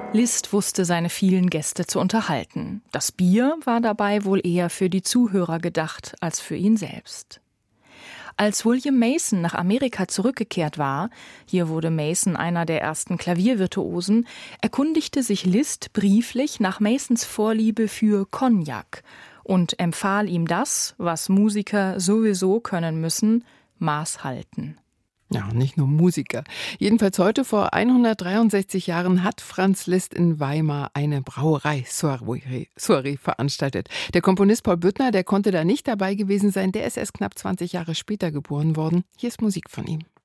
Liszt wusste seine vielen Gäste zu unterhalten. Das Bier war dabei wohl eher für die Zuhörer gedacht als für ihn selbst. Als William Mason nach Amerika zurückgekehrt war, hier wurde Mason einer der ersten Klaviervirtuosen, erkundigte sich Liszt brieflich nach Masons Vorliebe für Cognac und empfahl ihm das, was Musiker sowieso können müssen: Maß halten. Ja, nicht nur Musiker. Jedenfalls heute vor 163 Jahren hat Franz Liszt in Weimar eine Brauerei-Soiree veranstaltet. Der Komponist Paul Büttner, der konnte da nicht dabei gewesen sein, der ist erst knapp 20 Jahre später geboren worden. Hier ist Musik von ihm.